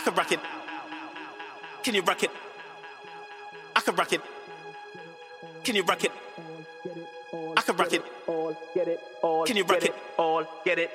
can rock it. Can you rock it? I can rock it. Can you rock it? I can rock it. Can you rock it? All get it.